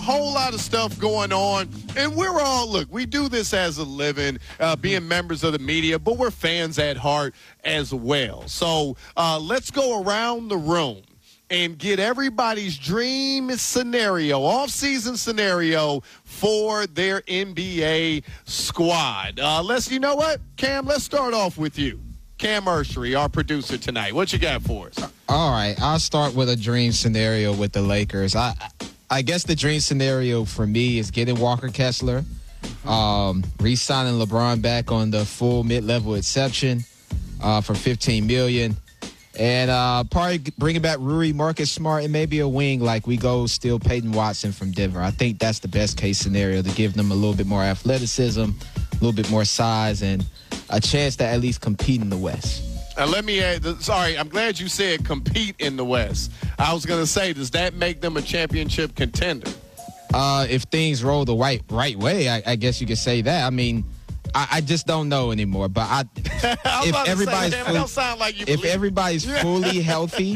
whole lot of stuff going on, and we're all, look, we do this as a living, being members of the media, but we're fans at heart as well. So let's go around the room and get everybody's dream scenario, off-season scenario for their NBA squad. You know what, Cam, let's start off with you. Cam Urshery, our producer tonight. What you got for us? All right, I'll start with a dream scenario with the Lakers. I guess the dream scenario for me is getting Walker Kessler, re-signing LeBron back on the full mid-level exception for $15 million, and probably bringing back Rui, Marcus Smart, and maybe a wing like we go steal Peyton Watson from Denver. I think that's the best-case scenario, to give them a little bit more athleticism, a little bit more size, and a chance to at least compete in the West. Let me add, sorry, I'm glad you said compete in the West. I was going to say, does that make them a championship contender? If things roll the right way, I guess you could say that. I mean, I just don't know anymore. But if everybody's fully healthy,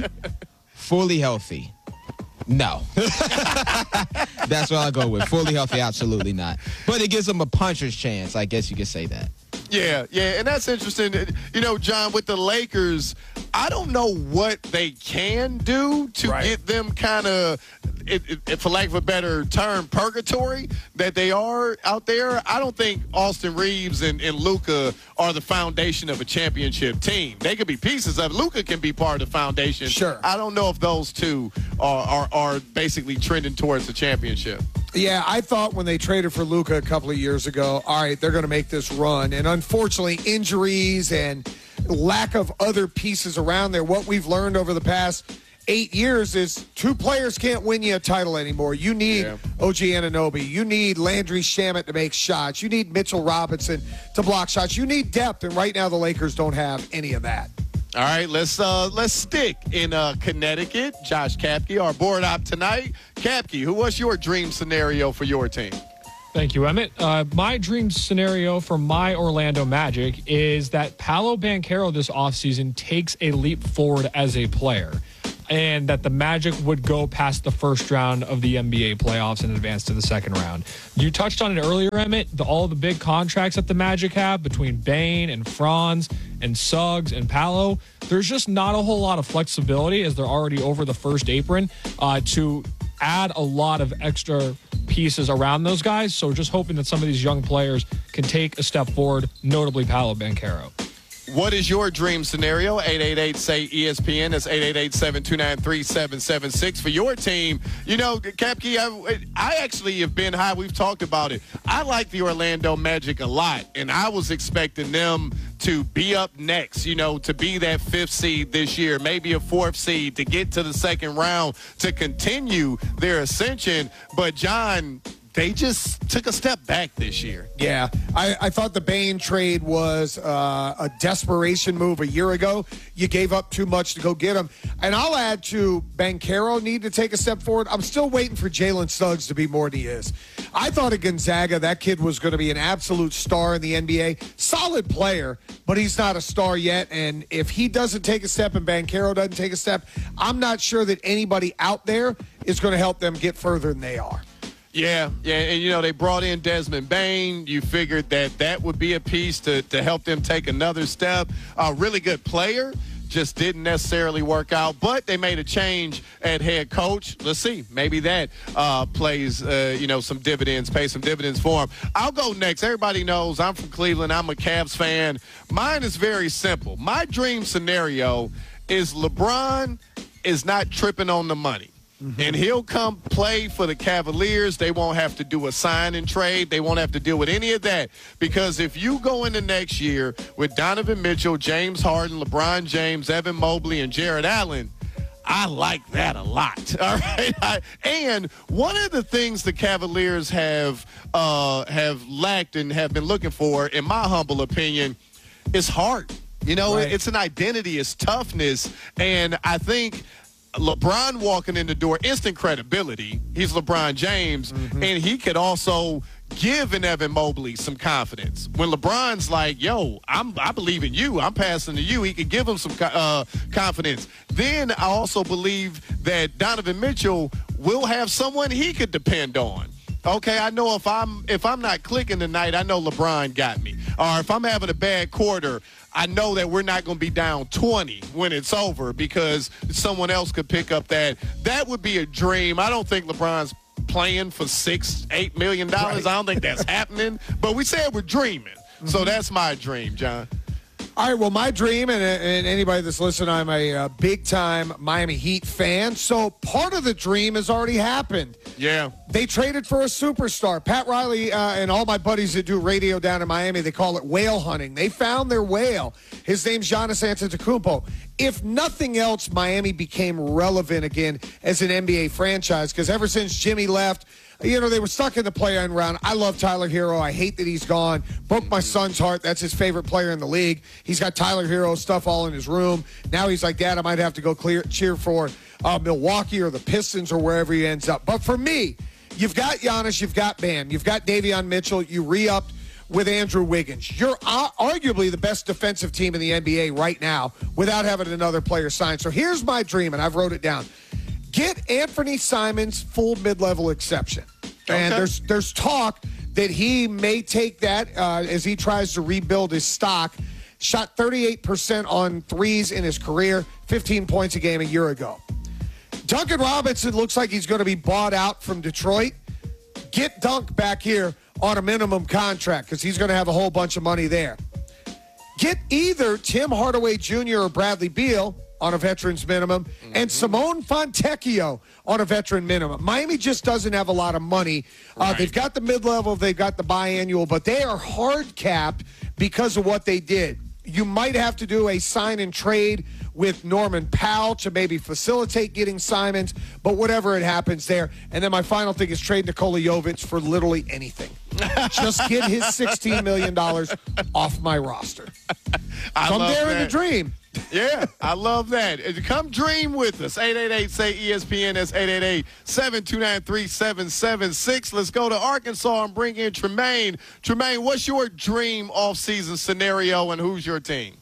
no. That's what I'll go with. Fully healthy, absolutely not. But it gives them a puncher's chance. I guess you could say that. Yeah, and that's interesting. You know, John, with the Lakers, I don't know what they can do to get them kind of, for lack of a better term, purgatory that they are out there. I don't think Austin Reeves and Luka are the foundation of a championship team. They could be pieces of it. Luka can be part of the foundation. Sure. I don't know if those two are basically trending towards the championship. Yeah, I thought when they traded for Luka a couple of years ago, all right, they're going to make this run. And unfortunately, injuries and lack of other pieces around there, what we've learned over the past 8 years is two players can't win you a title anymore. You need OG Anunoby. You need Landry Shamet to make shots. You need Mitchell Robinson to block shots. You need depth, and right now the Lakers don't have any of that. All right, let's stick in Connecticut. Josh Kapke, our board op tonight. Kapke, what's your dream scenario for your team? Thank you, Emmett. My dream scenario for my Orlando Magic is that Paolo Banchero this offseason takes a leap forward as a player, and that the Magic would go past the first round of the NBA playoffs and advance to the second round. You touched on it earlier, Emmett, all the big contracts that the Magic have between Bane and Franz and Suggs and Paolo. There's just not a whole lot of flexibility, as they're already over the first apron, to add a lot of extra pieces around those guys. So just hoping that some of these young players can take a step forward, notably Paolo Banchero. What is your dream scenario? 888-SAY-ESPN. That's 888-729-3776 for your team. You know, Kapke, I actually have been high. We've talked about it. I like the Orlando Magic a lot, and I was expecting them to be up next, you know, to be that fifth seed this year, maybe a fourth seed, to get to the second round, to continue their ascension. But, John, they just took a step back this year. Yeah, I thought the Bane trade was a desperation move a year ago. You gave up too much to go get him. And I'll add to Banchero need to take a step forward. I'm still waiting for Jalen Suggs to be more than he is. I thought at Gonzaga that kid was going to be an absolute star in the NBA. Solid player, but he's not a star yet. And if he doesn't take a step and Banchero doesn't take a step, I'm not sure that anybody out there is going to help them get further than they are. Yeah, and, you know, they brought in Desmond Bane. You figured that would be a piece to help them take another step. A really good player, just didn't necessarily work out. But they made a change at head coach. Let's see. Maybe that plays, some dividends, pay some dividends for him. I'll go next. Everybody knows I'm from Cleveland. I'm a Cavs fan. Mine is very simple. My dream scenario is LeBron is not tripping on the money. Mm-hmm. And he'll come play for the Cavaliers. They won't have to do a sign and trade. They won't have to deal with any of that. Because if you go into next year with Donovan Mitchell, James Harden, LeBron James, Evan Mobley, and Jared Allen, I like that a lot. All right. And one of the things the Cavaliers have lacked and have been looking for, in my humble opinion, is heart. You know, It's an identity, it's toughness. And I think LeBron walking in the door, instant credibility. He's LeBron James, and he could also give an Evan Mobley some confidence. When LeBron's like, yo, I believe in you, I'm passing to you, he could give him some confidence. Then I also believe that Donovan Mitchell will have someone he could depend on. Okay, I know if I'm not clicking tonight, I know LeBron got me. Or if I'm having a bad quarter, I know that we're not going to be down 20 when it's over because someone else could pick up that. That would be a dream. I don't think LeBron's playing for $6-8 million. Right. I don't think that's happening. But we said we're dreaming. So that's my dream, John. All right, well, my dream, and anybody that's listening, I'm a big-time Miami Heat fan, so part of the dream has already happened. Yeah. They traded for a superstar. Pat Riley and all my buddies that do radio down in Miami, they call it whale hunting. They found their whale. His name's Giannis Antetokounmpo. If nothing else, Miami became relevant again as an NBA franchise because ever since Jimmy left, you know, they were stuck in the play-in round. I love Tyler Hero. I hate that he's gone. Broke my son's heart. That's his favorite player in the league. He's got Tyler Hero stuff all in his room. Now he's like, Dad, I might have to go cheer for Milwaukee or the Pistons or wherever he ends up. But for me, you've got Giannis, you've got Bam, you've got Davion Mitchell, you re-upped with Andrew Wiggins. You're arguably the best defensive team in the NBA right now without having another player signed. So here's my dream, and I've wrote it down. Get Anthony Simons full mid-level exception. And there's talk that he may take that as he tries to rebuild his stock. Shot 38% on threes in his career, 15 points a game a year ago. Duncan Robinson looks like he's going to be bought out from Detroit. Get Dunk back here on a minimum contract because he's going to have a whole bunch of money there. Get either Tim Hardaway Jr. or Bradley Beal on a veteran's minimum, and Simone Fontecchio on a veteran minimum. Miami just doesn't have a lot of money. Right. They've got the mid-level, they've got the biannual, but they are hard capped because of what they did. You might have to do a sign and trade with Norman Powell to maybe facilitate getting Simons, but whatever it happens there. And then my final thing is trade Nikola Jovic for literally anything. Just get his $16 million off my roster. I'm there in the dream. Yeah, I love that. Come dream with us. 888-SAY-ESPN. That's 888-729-3776. Let's go to Arkansas and bring in Tremaine. Tremaine, what's your dream offseason scenario and who's your team?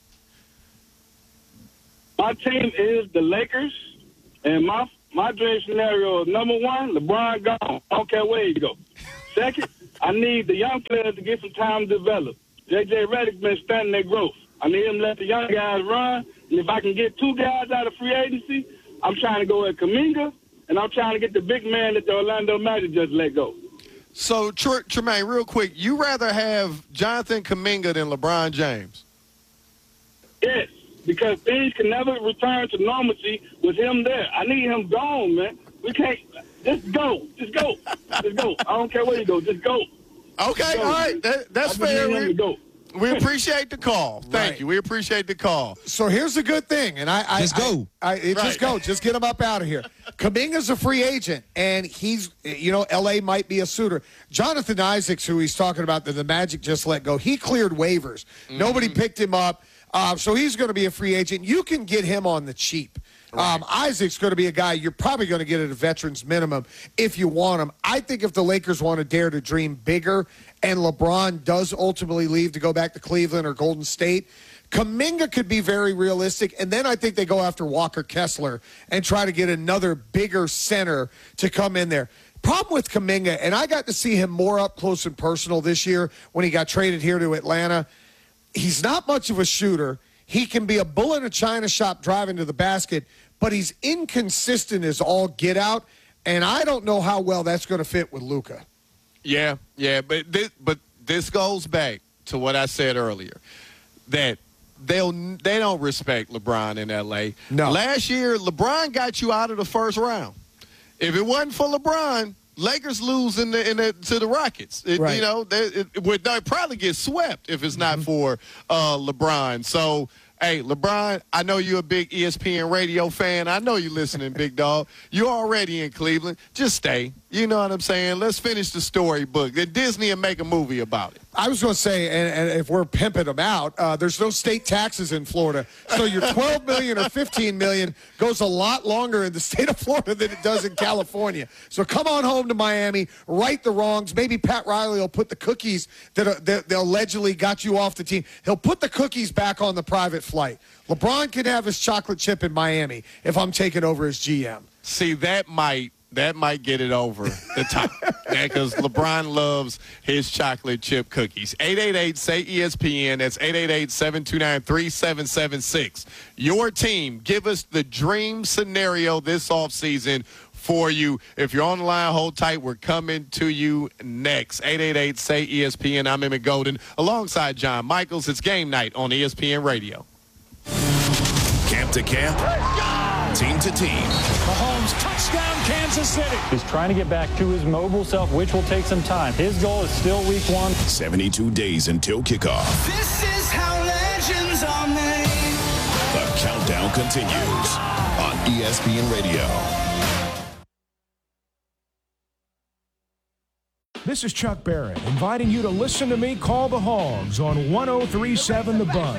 My team is the Lakers, and my dream scenario is number one, LeBron gone. I don't care where he go. Second, I need the young players to get some time to develop. J.J. Redick's been stunting their growth. I need him to let the young guys run, and if I can get two guys out of free agency, I'm trying to go at Kuminga, and I'm trying to get the big man that the Orlando Magic just let go. So, Tremaine, real quick, you rather have Jonathan Kuminga than LeBron James? Yes, because things can never return to normalcy with him there. I need him gone, man. We can't. Just go. Just go. Just go. I don't care where you go. Just go. Okay, all right. That's fair. We appreciate the call. Thank you. We appreciate the call. So here's the good thing, and Just go. Just go. Just get him up out of here. Kuminga's a free agent, and he's, L.A. might be a suitor. Jonathan Isaacs, who he's talking about, that the Magic just let go, he cleared waivers. Nobody picked him up, so he's going to be a free agent. You can get him on the cheap. Isaac's going to be a guy you're probably going to get at a veteran's minimum if you want him. I think if the Lakers want to dare to dream bigger and LeBron does ultimately leave to go back to Cleveland or Golden State, Kuminga could be very realistic. And then I think they go after Walker Kessler and try to get another bigger center to come in there. Problem with Kuminga, and I got to see him more up close and personal this year when he got traded here to Atlanta, he's not much of a shooter. He can be a bull in a china shop driving to the basket, but he's inconsistent as all get out, and I don't know how well that's going to fit with Luka. Yeah, but this goes back to what I said earlier, that they don't respect LeBron in L.A. No. Last year, LeBron got you out of the first round. If it wasn't for LeBron, Lakers lose to the Rockets. Right. It would probably get swept if it's not for LeBron. So, hey, LeBron, I know you're a big ESPN radio fan. I know you're listening, big dog. You're already in Cleveland. Just stay. You know what I'm saying? Let's finish the storybook. Then Disney will make a movie about it. I was going to say, and if we're pimping them out, there's no state taxes in Florida. So your $12 million or $15 million goes a lot longer in the state of Florida than it does in California. So come on home to Miami, right the wrongs. Maybe Pat Riley will put the cookies that allegedly got you off the team. He'll put the cookies back on the private flight. LeBron can have his chocolate chip in Miami if I'm taking over as GM. See, that might that might get it over the top. Because LeBron loves his chocolate chip cookies. 888-SAY-ESPN. That's 888-729-3776. Your team, give us the dream scenario this offseason for you. If you're on the line, hold tight. We're coming to you next. 888-SAY-ESPN. I'm Emmett Golden alongside John Michaels. It's game night on ESPN Radio. Camp to camp, team to team. Mahomes, touchdown, Kansas City. He's trying to get back to his mobile self, which will take some time. His goal is still week 1. 72 days until kickoff. This is how legends are made. The countdown continues on ESPN Radio. This is Chuck Barrett inviting you to listen to me call the Hogs on 103.7 The Buzz.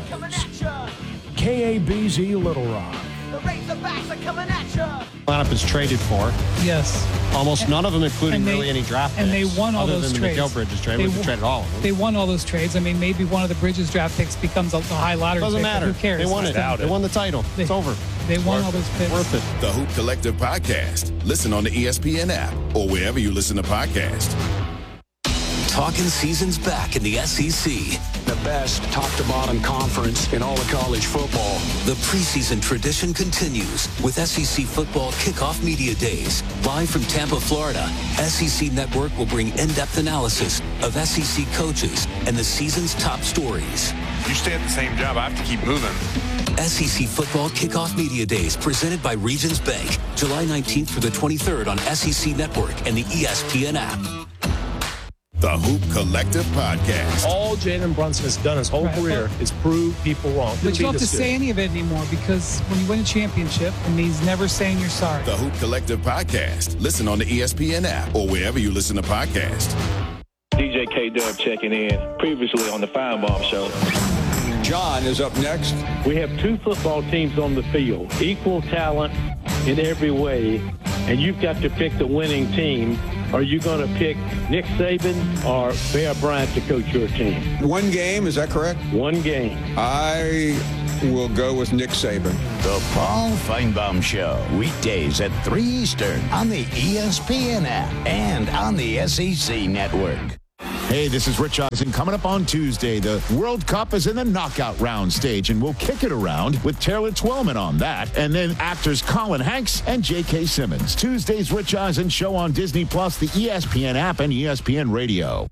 KABZ Little Rock. The Razorbacks are coming at you. Lineup is traded for. Yes. Almost none of them, including really any draft picks. And they won all those trades. Other than the Miguel Bridges trade, which traded all of them. They won all those trades. I mean, maybe one of the Bridges draft picks becomes a high lottery Doesn't pick, matter. Who cares? They won it. They won the title. It's over. They won all those picks. Worth it. The Hoop Collective Podcast. Listen on the ESPN app or wherever you listen to podcasts. Talking season's back in the SEC. The best top-to-bottom conference in all of college football. The preseason tradition continues with SEC Football Kickoff Media Days. Live from Tampa, Florida, SEC Network will bring in-depth analysis of SEC coaches and the season's top stories. You stay at the same job, I have to keep moving. SEC Football Kickoff Media Days presented by Regions Bank. July 19th through the 23rd on SEC Network and the ESPN app. The Hoop Collective Podcast. All Jalen Brunson has done his whole career is prove people wrong. But you don't have to say any of it anymore because when you win a championship, it means never saying you're sorry. The Hoop Collective Podcast. Listen on the ESPN app or wherever you listen to podcasts. DJ K-Dub checking in. Previously on the Feinbaum Show. John is up next. We have 2 football teams on the field, equal talent in every way, and you've got to pick the winning team. Are you going to pick Nick Saban or Bear Bryant to coach your team? One game, is that correct? One game. I will go with Nick Saban. The Paul Feinbaum Show, weekdays at 3 Eastern on the ESPN app and on the SEC Network. Hey, this is Rich Eisen. Coming up on Tuesday, the World Cup is in the knockout round stage, and we'll kick it around with Taylor Twellman on that, and then actors Colin Hanks and J.K. Simmons. Tuesday's Rich Eisen Show on Disney+, the ESPN app, and ESPN Radio.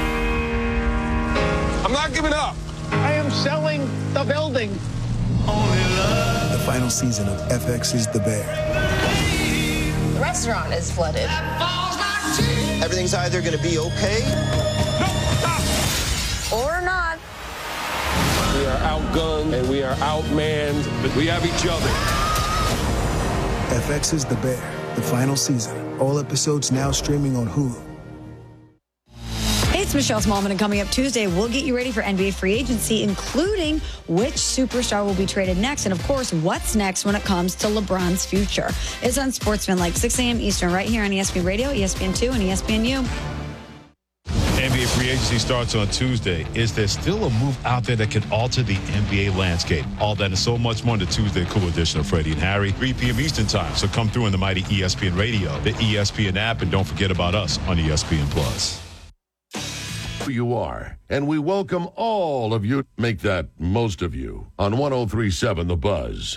I'm not giving up. I am selling the building. The final season of FX is the Bear. The restaurant is flooded. Everything's either going to be okay or not. We are outgunned and we are outmanned, but we have each other. FX is the Bear, the final season. All episodes now streaming on Hulu. Hey, it's Michelle Smallman, and coming up Tuesday, we'll get you ready for NBA free agency, including which superstar will be traded next, and of course, what's next when it comes to LeBron's future. It's on Sportsman, 6 a.m. Eastern, right here on ESPN Radio, ESPN2, and ESPNU. NBA free agency starts on Tuesday. Is there still a move out there that can alter the NBA landscape? All that and so much more in the Tuesday Cool edition of Freddie and Harry, 3 p.m. Eastern time. So come through in the mighty ESPN Radio, the ESPN app, and don't forget about us on ESPN Plus. You are, and we welcome all of you. Make that most of you on 103.7 The Buzz.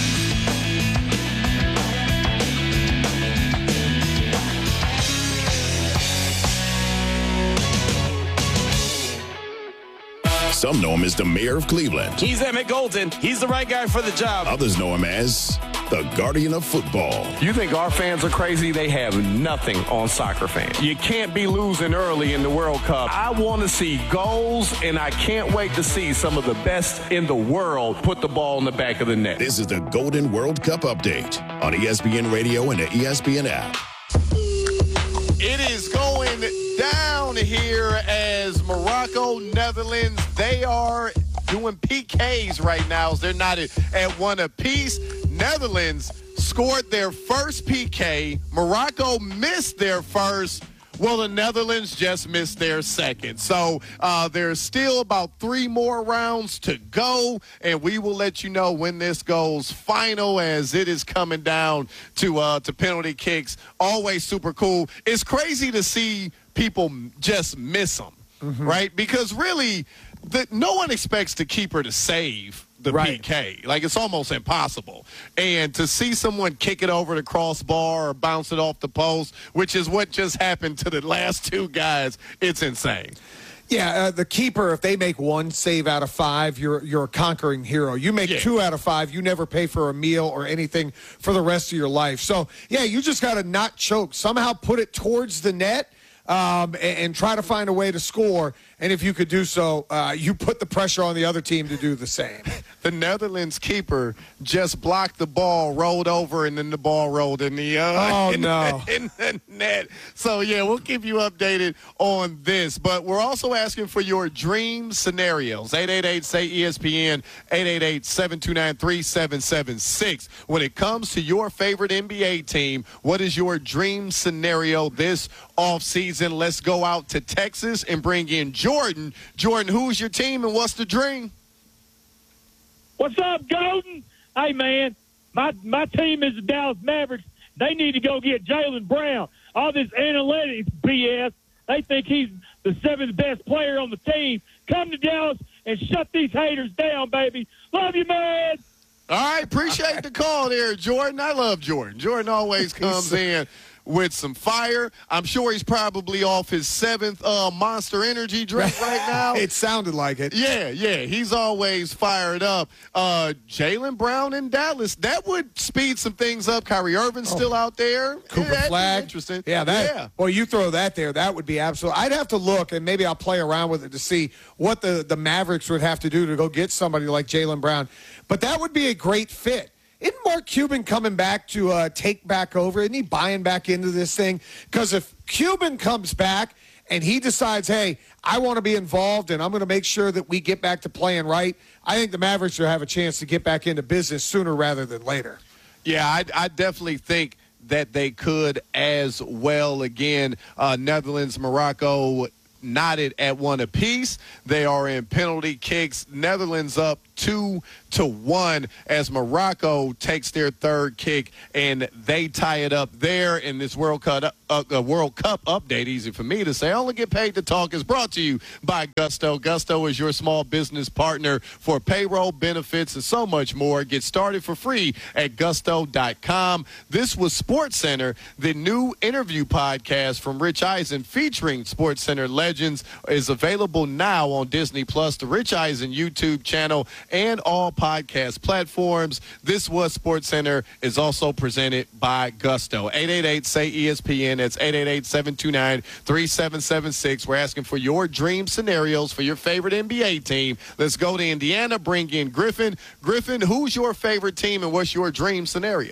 Some know him as the mayor of Cleveland. He's Emmett Golden. He's the right guy for the job. Others know him as the guardian of football. You think our fans are crazy? They have nothing on soccer fans. You can't be losing early in the World Cup. I want to see goals, and I can't wait to see some of the best in the world put the ball in the back of the net. This is the Golden World Cup update on ESPN Radio and the ESPN app. It is going down here as Morocco, Netherlands, they are doing PKs right now. They're not at one apiece. Netherlands scored their first PK. Morocco missed their first. Well, the Netherlands just missed their second. So there's still about 3 more rounds to go, and we will let you know when this goes final as it is coming down to penalty kicks. Always super cool. It's crazy to see people just miss them, right? Because really, no one expects the keeper to save the PK. Like, it's almost impossible. And to see someone kick it over the crossbar or bounce it off the post, which is what just happened to the last 2 guys, it's insane. Yeah, the keeper, if they make 1 save out of 5, you're a conquering hero. You make 2 out of 5, you never pay for a meal or anything for the rest of your life. So, yeah, you just got to not choke. Somehow put it towards the net and try to find a way to score. And if you could do so, you put the pressure on the other team to do the same. The Netherlands keeper just blocked the ball, rolled over, and then the ball rolled in the in the net. So, yeah, we'll keep you updated on this. But we're also asking for your dream scenarios. 888-SAY-ESPN, 888-729-3776. When it comes to your favorite NBA team, what is your dream scenario this offseason? Let's go out to Texas and bring in Jordan. Jordan, who's your team and what's the dream? What's up, Golden? Hey, man, my team is the Dallas Mavericks. They need to go get Jaylen Brown. All this analytics BS, they think he's the 7th best player on the team. Come to Dallas and shut these haters down, baby. Love you, man. All right, appreciate the call there, Jordan. I love Jordan. Jordan always comes in with some fire. I'm sure he's probably off his 7th Monster Energy drink right now. It sounded like it. Yeah. He's always fired up. Jaylen Brown in Dallas, that would speed some things up. Kyrie Irving's still out there. Cooper Flag. Interesting. Yeah. Well, you throw that there, that would be absolute. I'd have to look, and maybe I'll play around with it to see what the Mavericks would have to do to go get somebody like Jaylen Brown. But that would be a great fit. Isn't Mark Cuban coming back to take back over? Isn't he buying back into this thing? Because if Cuban comes back and he decides, hey, I want to be involved and I'm going to make sure that we get back to playing right, I think the Mavericks will have a chance to get back into business sooner rather than later. Yeah, I definitely think that they could as well. Again, Netherlands, Morocco knotted at 1 apiece. They are in penalty kicks. Netherlands up 2-1 as Morocco takes their 3rd kick and they tie it up there. In this World Cup update, easy for me to say, only get paid to talk, is brought to you by Gusto. Gusto is your small business partner for payroll, benefits, and so much more. Get started for free at gusto.com. This was SportsCenter, the new interview podcast from Rich Eisen featuring SportsCenter legends, is available now on Disney Plus, the Rich Eisen YouTube channel, and all podcast platforms. This was SportsCenter is also presented by Gusto. 888-SAY-ESPN. That's 888-729-3776. We're asking for your dream scenarios for your favorite NBA team. Let's go to Indiana, bring in Griffin. Griffin, who's your favorite team and what's your dream scenario?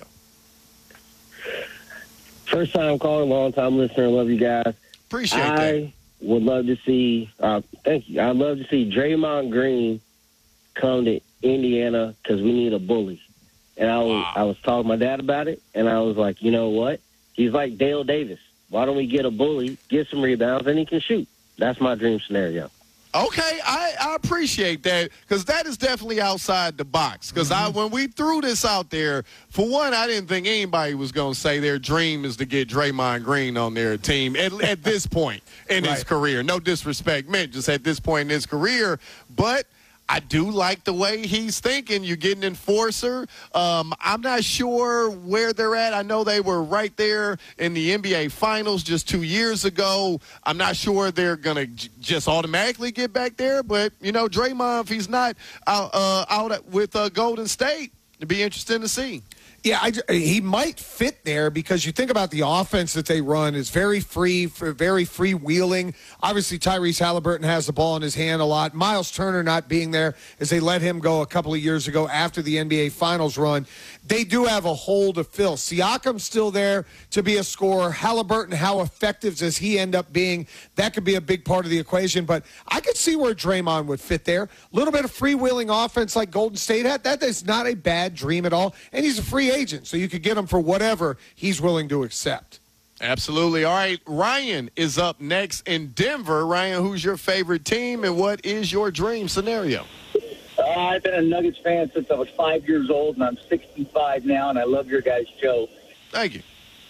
First time calling, long time listener. Love you guys. Appreciate that. I would love to see, thank you. I'd love to see Draymond Green come to Indiana because we need a bully. And I was talking to my dad about it, and I was like, you know what? He's like Dale Davis. Why don't we get a bully, get some rebounds, and he can shoot? That's my dream scenario. Okay, I appreciate that because that is definitely outside the box. Because when we threw this out there, for one, I didn't think anybody was going to say their dream is to get Draymond Green on their team at this point in his career. No disrespect meant, just at this point in his career. But I do like the way he's thinking. You're getting enforcer. I'm not sure where they're at. I know they were right there in the NBA Finals just 2 years ago. I'm not sure they're going to just automatically get back there. But, you know, Draymond, if he's not out with Golden State, it'd be interesting to see. Yeah, he might fit there because you think about the offense that they run is very freewheeling. Obviously, Tyrese Halliburton has the ball in his hand a lot. Miles Turner not being there as they let him go a couple of years ago after the NBA Finals run. They do have a hole to fill. Siakam's still there to be a scorer. Halliburton, how effective does he end up being? That could be a big part of the equation. But I could see where Draymond would fit there. A little bit of freewheeling offense like Golden State had. That is not a bad dream at all. And he's a free agent, so you could get him for whatever he's willing to accept. Absolutely. All right, Ryan is up next in Denver. Ryan, who's your favorite team, and what is your dream scenario? I've been a Nuggets fan since I was 5 years old, and I'm 65 now, and I love your guys' show. Thank you.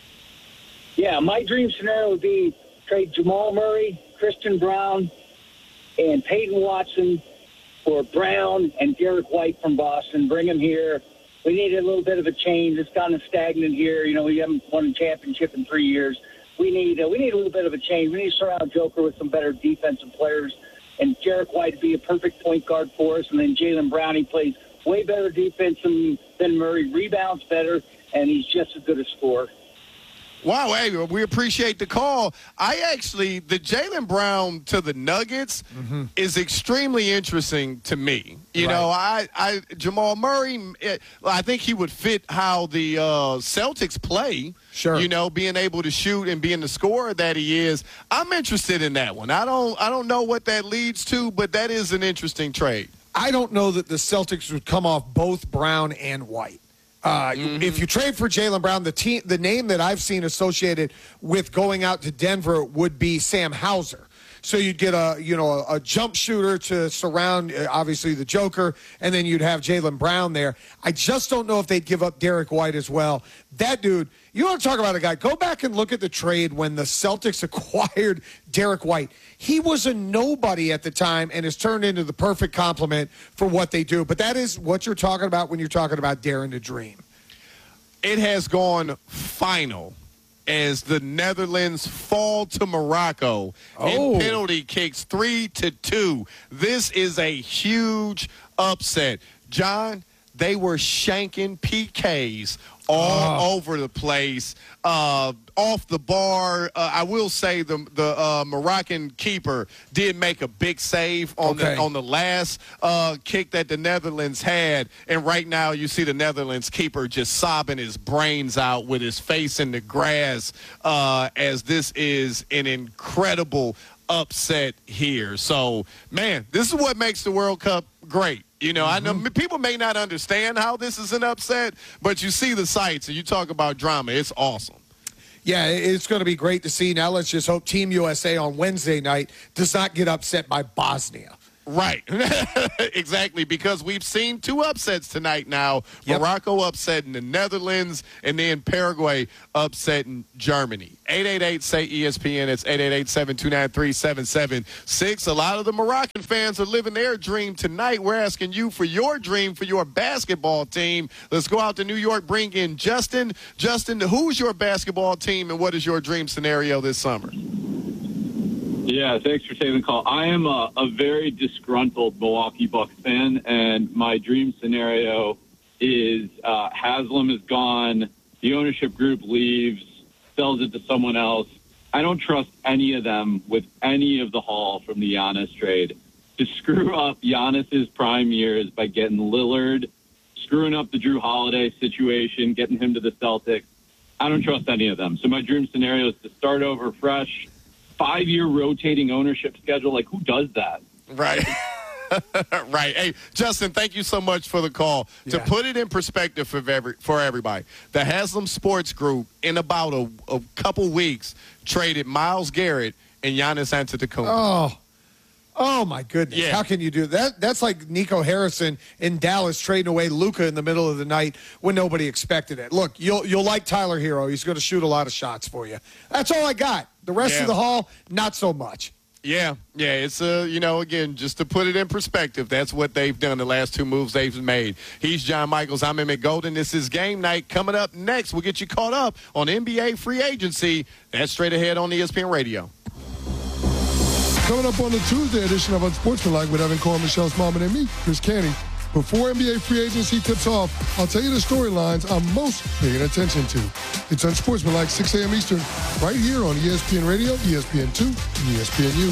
Yeah, my dream scenario would be trade Jamal Murray, Christian Brown, and Peyton Watson for Brown and Derek White from Boston. Bring them here. We need a little bit of a change. It's kind of stagnant here. You know, we haven't won a championship in 3 years. We need a little bit of a change. We need to surround Joker with some better defensive players, and Derek White would be a perfect point guard for us. And then Jaylen Brown, he plays way better defense than Murray, rebounds better, and he's just as good a scorer. Wow, hey, we appreciate the call. The Jaylen Brown to the Nuggets is extremely interesting to me. You know, Jamal Murray, I think he would fit how the Celtics play. Sure. You know, being able to shoot and being the scorer that he is. I'm interested in that one. I don't know what that leads to, but that is an interesting trade. I don't know that the Celtics would come off both Brown and White. If you trade for Jaylen Brown, the name that I've seen associated with going out to Denver would be Sam Hauser. So you'd get a jump shooter to surround, obviously, the Joker, and then you'd have Jaylen Brown there. I just don't know if they'd give up Derek White as well. That dude, you want to talk about a guy, go back and look at the trade when the Celtics acquired Derek White. He was a nobody at the time and has turned into the perfect complement for what they do. But that is what you're talking about when you're talking about daring to dream. It has gone final as the Netherlands fall to Morocco in penalty kicks 3-2. This is a huge upset. John, they were shanking PKs all over the place, off the bar. I will say the Moroccan keeper did make a big save on the last kick that the Netherlands had, and right now you see the Netherlands keeper just sobbing his brains out with his face in the grass, as this is an incredible upset here. So, man, this is what makes the World Cup great. You know, I know people may not understand how this is an upset, but you see the sights and you talk about drama. It's awesome. Yeah, it's going to be great to see. Now let's just hope Team USA on Wednesday night does not get upset by Bosnia. Right. Exactly, because we've seen two upsets tonight now. Yep. Morocco upsetting the Netherlands, and then Paraguay upsetting Germany. 888-SAY-ESPN. It's 888-729-3776. A lot of the Moroccan fans are living their dream tonight. We're asking you for your dream for your basketball team. Let's go out to New York, bring in Justin. Justin, who's your basketball team, and what is your dream scenario this summer? Yeah, thanks for taking the call. I am a very disgruntled Milwaukee Bucks fan, and my dream scenario is Haslam is gone, the ownership group leaves, sells it to someone else. I don't trust any of them with any of the haul from the Giannis trade to screw up Giannis's prime years by getting Lillard, screwing up the Drew Holiday situation, getting him to the Celtics. I don't trust any of them. So my dream scenario is to start over fresh. 5-year rotating ownership schedule. Like, who does that? Right. Right. Hey, Justin, thank you so much for the call. Yeah. To put it in perspective for everybody, the Haslam Sports Group in about a couple weeks traded Myles Garrett and Giannis Antetokounmpo. Oh, my goodness. Yeah. How can you do that? That's like Nico Harrison in Dallas trading away Luka in the middle of the night when nobody expected it. Look, you'll like Tyler Hero. He's going to shoot a lot of shots for you. That's all I got. The rest of the haul, not so much. Yeah. It's, again, just to put it in perspective, that's what they've done, the last two moves they've made. He's John Michaels. I'm Emmett Golden. This is Game Night. Coming up next, we'll get you caught up on NBA free agency. That's straight ahead on ESPN Radio. Coming up on the Tuesday edition of Unsportsmanlike with Evan Cohen, Michelle Smallman, and me, Chris Canty. Before NBA free agency tips off, I'll tell you the storylines I'm most paying attention to. It's Unsportsmanlike, 6 a.m. Eastern, right here on ESPN Radio, ESPN2, and ESPNU.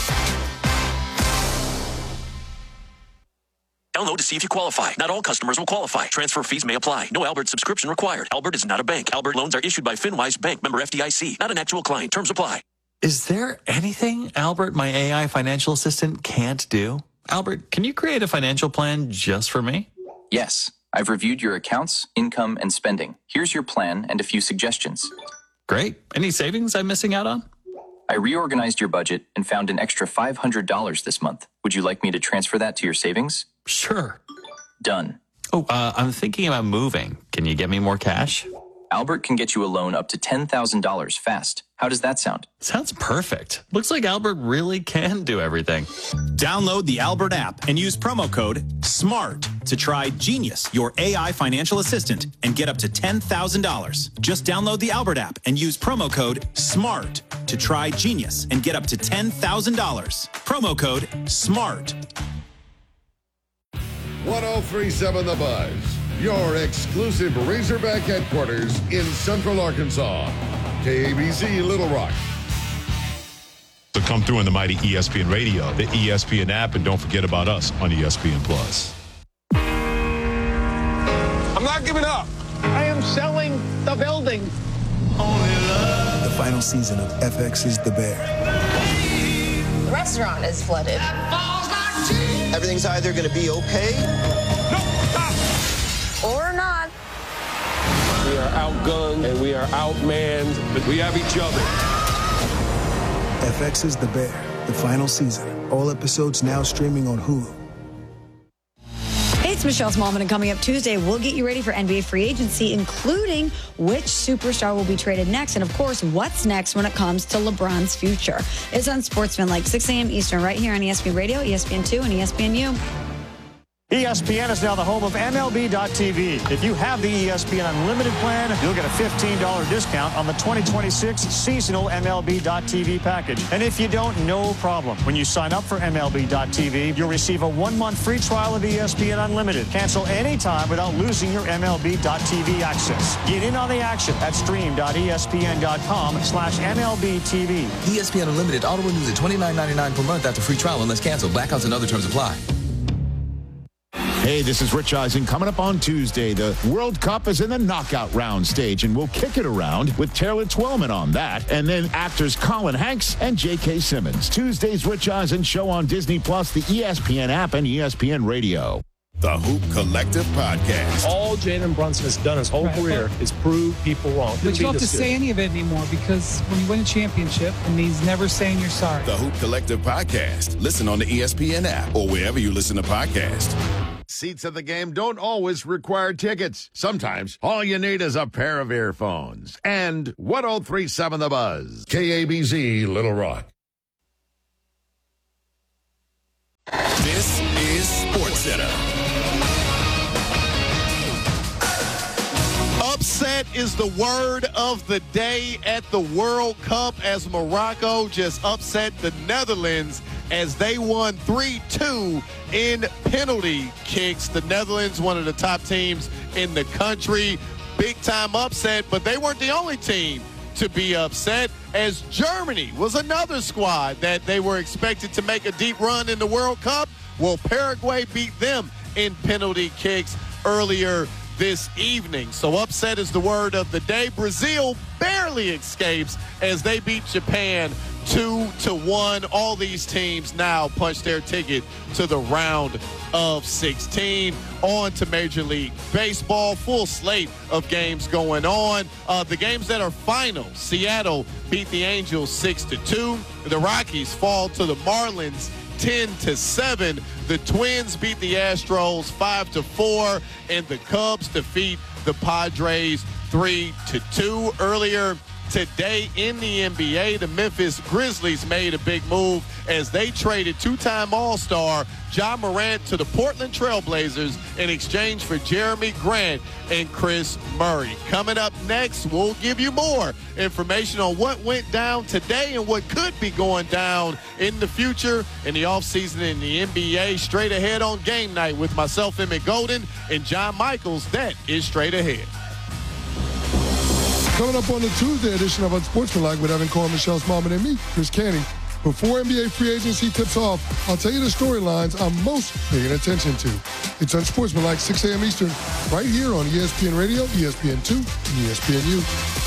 Download to see if you qualify. Not all customers will qualify. Transfer fees may apply. No Albert subscription required. Albert is not a bank. Albert loans are issued by FinWise Bank, member FDIC. Not an actual client. Terms apply. Is there anything Albert, my AI financial assistant, can't do? Albert, can you create a financial plan just for me? Yes. I've reviewed your accounts, income, and spending. Here's your plan and a few suggestions. Great. Any savings I'm missing out on? I reorganized your budget and found an extra $500 this month. Would you like me to transfer that to your savings? Sure. Done. Oh, I'm thinking about moving. Can you get me more cash? Albert can get you a loan up to $10,000 fast. How does that sound? Sounds perfect. Looks like Albert really can do everything. Download the Albert app and use promo code SMART to try Genius, your AI financial assistant, and get up to $10,000. Just download the Albert app and use promo code SMART to try Genius and get up to $10,000. Promo code SMART. 1037 The Buzz, your exclusive Razorback headquarters in Central Arkansas. KABC Little Rock. So come through on the mighty ESPN Radio, the ESPN app, and don't forget about us on ESPN Plus. I'm not giving up. I am selling the building. The final season of FX is The Bear. The restaurant is flooded. Everything's either going to be okay Or not. We are outgunned and we are outmanned, but we have each other. FX is The Bear, the final season. All episodes now streaming on Hulu. Hey, it's Michelle Smallman, and coming up Tuesday, we'll get you ready for NBA free agency, including which superstar will be traded next, and of course, what's next when it comes to LeBron's future. It's on Sportsmanlike, 6 a.m. Eastern, right here on ESPN Radio, ESPN2, and ESPNU. ESPN is now the home of MLB.tv. If you have the ESPN Unlimited plan, you'll get a $15 discount on the 2026 seasonal MLB.tv package. And if you don't, no problem. When you sign up for MLB.tv, you'll receive a 1-month free trial of ESPN Unlimited. Cancel anytime without losing your MLB.tv access. Get in on the action at stream.espn.com/MLBTV. ESPN Unlimited auto renews at $29.99 per month after free trial unless canceled. Blackouts and other terms apply. Hey, this is Rich Eisen. Coming up on Tuesday, the World Cup is in the knockout round stage, and we'll kick it around with Taylor Twellman on that, and then actors Colin Hanks and J.K. Simmons. Tuesday's Rich Eisen show on Disney+, the ESPN app, and ESPN Radio. The Hoop Collective Podcast. All Jalen Brunson has done his whole career is prove people wrong. But you don't have to say any of it anymore, because when you win a championship, it means never saying you're sorry. The Hoop Collective Podcast. Listen on the ESPN app or wherever you listen to podcasts. Seats at the game don't always require tickets. Sometimes all you need is a pair of earphones. And 1037 The Buzz. KABZ Little Rock. This is SportsCenter. Upset is the word of the day at the World Cup as Morocco just upset the Netherlands as they won 3-2 in penalty kicks. The Netherlands, one of the top teams in the country, big-time upset, but they weren't the only team to be upset, as Germany was another squad that they were expected to make a deep run in the World Cup. Well, Paraguay beat them in penalty kicks earlier this evening. So upset is the word of the day. Brazil barely escapes as they beat Japan 2-1. All these teams now punch their ticket to the round of 16. On to Major League Baseball. Full slate of games going on. The games that are final: Seattle beat the Angels 6-2. The Rockies fall to the Marlins 10-7. The Twins beat the Astros 5-4, and the Cubs defeat the Padres 3-2. Earlier today in the NBA, the Memphis Grizzlies made a big move as they traded two-time All-Star Ja Morant to the Portland Trail Blazers in exchange for Jeremy Grant and Chris Murray. Coming up next, we'll give you more information on what went down today and what could be going down in the future in the offseason in the NBA. Straight ahead on Game Night with myself, Emmett Golden, and John Michaels. That is Straight Ahead. Coming up on the Tuesday edition of Unsportsmanlike with Evan Cohen, Michelle Smallman, and me, Chris Canning. Before NBA free agency tips off, I'll tell you the storylines I'm most paying attention to. It's Unsportsmanlike, 6 a.m. Eastern, right here on ESPN Radio, ESPN2, and ESPNU.